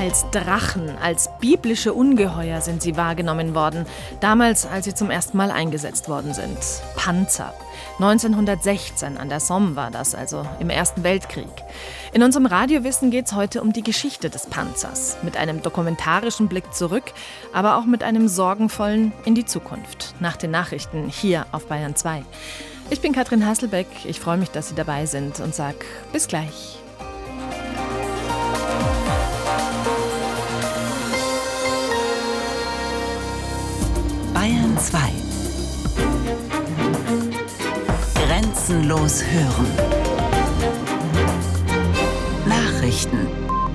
Als Drachen, als biblische Ungeheuer sind sie wahrgenommen worden, damals, als sie zum ersten Mal eingesetzt worden sind. Panzer. 1916 an der Somme war das, also im Ersten Weltkrieg. In unserem Radiowissen geht es heute um die Geschichte des Panzers, mit einem dokumentarischen Blick zurück, aber auch mit einem sorgenvollen in die Zukunft. Nach den Nachrichten hier auf Bayern 2. Ich bin Katrin Hasselbeck, ich freue mich, dass Sie dabei sind und sage bis gleich. Bayern 2. Grenzenlos hören. Nachrichten.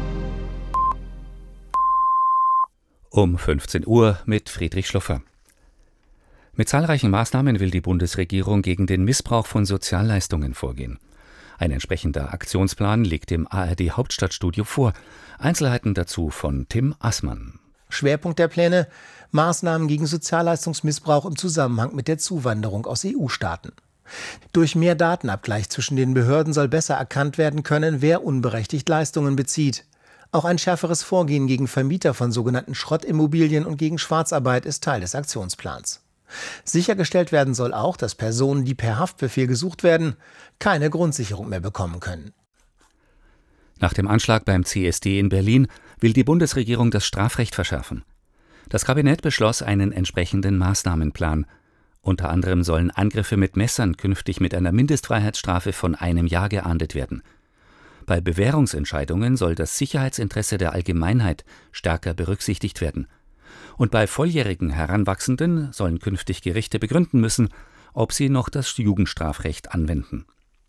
Um 15 Uhr mit Friedrich Schluffer. Mit zahlreichen Maßnahmen will die Bundesregierung gegen den Missbrauch von Sozialleistungen vorgehen. Ein entsprechender Aktionsplan liegt dem ARD Hauptstadtstudio vor. Einzelheiten dazu von Tim Assmann. Schwerpunkt der Pläne: Maßnahmen gegen Sozialleistungsmissbrauch im Zusammenhang mit der Zuwanderung aus EU-Staaten. Durch mehr Datenabgleich zwischen den Behörden soll besser erkannt werden können, wer unberechtigt Leistungen bezieht. Auch ein schärferes Vorgehen gegen Vermieter von sogenannten Schrottimmobilien und gegen Schwarzarbeit ist Teil des Aktionsplans. Sichergestellt werden soll auch, dass Personen, die per Haftbefehl gesucht werden, keine Grundsicherung mehr bekommen können. Nach dem Anschlag beim CSD in Berlin will die Bundesregierung das Strafrecht verschärfen. Das Kabinett beschloss einen entsprechenden Maßnahmenplan. Unter anderem sollen Angriffe mit Messern künftig mit einer Mindestfreiheitsstrafe von 1 Jahr geahndet werden. Bei Bewährungsentscheidungen soll das Sicherheitsinteresse der Allgemeinheit stärker berücksichtigt werden. Und bei volljährigen Heranwachsenden sollen künftig Gerichte begründen müssen, ob sie noch das Jugendstrafrecht anwenden.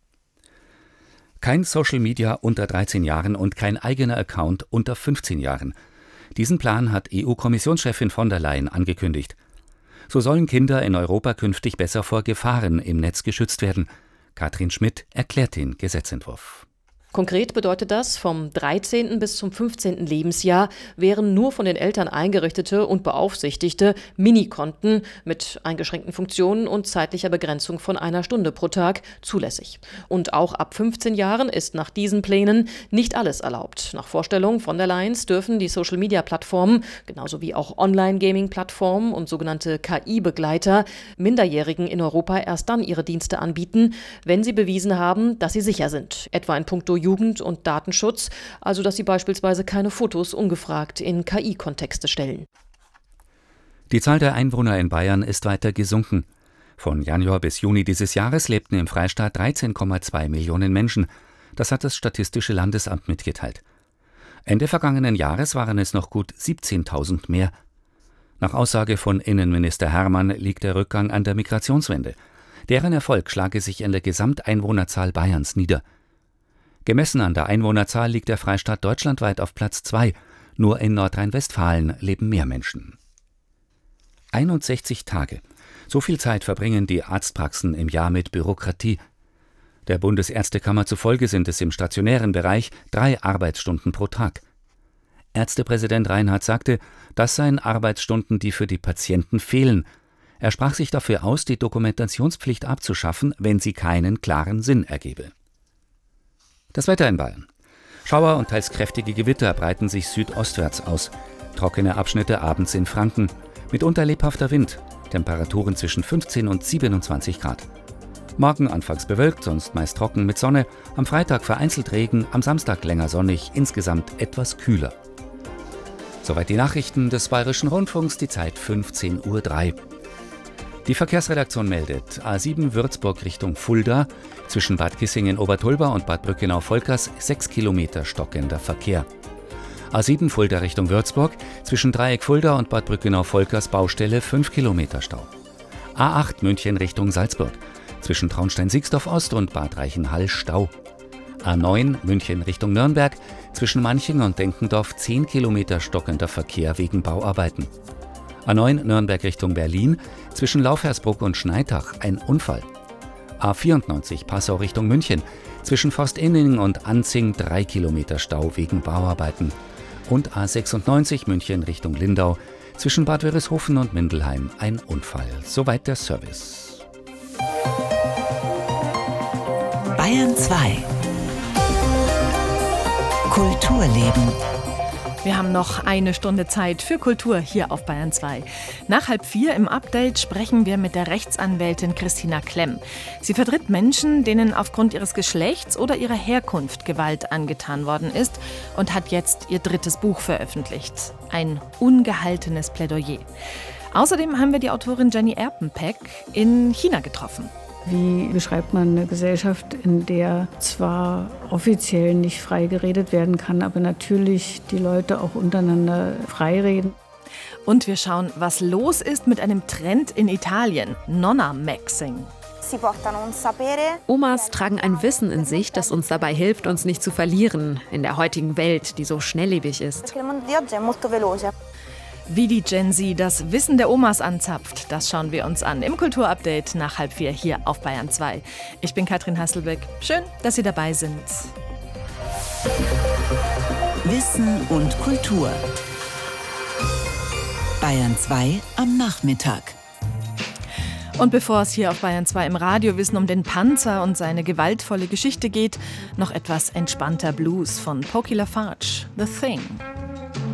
Kein Social Media unter 13 Jahren und kein eigener Account unter 15 Jahren. Diesen Plan hat EU-Kommissionschefin von der Leyen angekündigt. So sollen Kinder in Europa künftig besser vor Gefahren im Netz geschützt werden. Katrin Schmidt erklärt den Gesetzentwurf. Konkret bedeutet das, vom 13. bis zum 15. Lebensjahr wären nur von den Eltern eingerichtete und beaufsichtigte Minikonten mit eingeschränkten Funktionen und zeitlicher Begrenzung von 1 Stunde pro Tag zulässig. Und auch ab 15 Jahren ist nach diesen Plänen nicht alles erlaubt. Nach Vorstellung von der Leyen dürfen die Social-Media-Plattformen, genauso wie auch Online-Gaming-Plattformen und sogenannte KI-Begleiter, Minderjährigen in Europa erst dann ihre Dienste anbieten, wenn sie bewiesen haben, dass sie sicher sind, etwa in puncto Jugend- und Datenschutz, also dass sie beispielsweise keine Fotos ungefragt in KI-Kontexte stellen. Die Zahl der Einwohner in Bayern ist weiter gesunken. Von Januar bis Juni dieses Jahres lebten im Freistaat 13,2 Millionen Menschen. Das hat das Statistische Landesamt mitgeteilt. Ende vergangenen Jahres waren es noch gut 17.000 mehr. Nach Aussage von Innenminister Hermann liegt der Rückgang an der Migrationswende. Deren Erfolg schlage sich in der Gesamteinwohnerzahl Bayerns nieder. Gemessen an der Einwohnerzahl liegt der Freistaat deutschlandweit auf Platz 2. Nur in Nordrhein-Westfalen leben mehr Menschen. 61 Tage. So viel Zeit verbringen die Arztpraxen im Jahr mit Bürokratie. Der Bundesärztekammer zufolge sind es im stationären Bereich 3 Arbeitsstunden pro Tag. Ärztepräsident Reinhardt sagte, das seien Arbeitsstunden, die für die Patienten fehlen. Er sprach sich dafür aus, die Dokumentationspflicht abzuschaffen, wenn sie keinen klaren Sinn ergebe. Das Wetter in Bayern. Schauer und teils kräftige Gewitter breiten sich südostwärts aus. Trockene Abschnitte abends in Franken. Mitunter lebhafter Wind. Temperaturen zwischen 15 und 27 Grad. Morgen anfangs bewölkt, sonst meist trocken mit Sonne. Am Freitag vereinzelt Regen, am Samstag länger sonnig, insgesamt etwas kühler. Soweit die Nachrichten des Bayerischen Rundfunks, die Zeit 15:03 Uhr. Die Verkehrsredaktion meldet: A7 Würzburg Richtung Fulda, zwischen Bad Kissingen-Obertulba und Bad Brückenau-Volkers 6 Kilometer stockender Verkehr. A7 Fulda Richtung Würzburg, zwischen Dreieck Fulda und Bad Brückenau-Volkers Baustelle 5 Kilometer Stau. A8 München Richtung Salzburg, zwischen Traunstein-Sixdorf Ost und Bad Reichenhall Stau. A9 München Richtung Nürnberg, zwischen Manching und Denkendorf 10 Kilometer stockender Verkehr wegen Bauarbeiten. A9 Nürnberg Richtung Berlin, zwischen Laufhersbruck und Schneitach ein Unfall. A94 Passau Richtung München, zwischen Forstinning und Anzing 3 Kilometer Stau wegen Bauarbeiten. Und A96 München Richtung Lindau, zwischen Bad Wörishofen und Mindelheim ein Unfall. Soweit der Service. Bayern 2 Kulturleben. Wir haben noch eine Stunde Zeit für Kultur hier auf Bayern 2. Nach 3:30 im Update sprechen wir mit der Rechtsanwältin Christina Klemm. Sie vertritt Menschen, denen aufgrund ihres Geschlechts oder ihrer Herkunft Gewalt angetan worden ist und hat jetzt ihr 3. Buch veröffentlicht. Ein ungehaltenes Plädoyer. Außerdem haben wir die Autorin Jenny Erpenpeck in China getroffen. Wie beschreibt man eine Gesellschaft, in der zwar offiziell nicht frei geredet werden kann, aber natürlich die Leute auch untereinander frei reden? Und wir schauen, was los ist mit einem Trend in Italien, Nonna-Maxing. Omas tragen ein Wissen in sich, das uns dabei hilft, uns nicht zu verlieren in der heutigen Welt, die so schnelllebig ist. Wie die Gen Z das Wissen der Omas anzapft, das schauen wir uns an im Kulturupdate nach 3:30 hier auf Bayern 2. Ich bin Katrin Hasselbeck. Schön, dass Sie dabei sind. Wissen und Kultur. Bayern 2 am Nachmittag. Und bevor es hier auf Bayern 2 im Radiowissen um den Panzer und seine gewaltvolle Geschichte geht, noch etwas entspannter Blues von Pokey LaFarge, The Thing.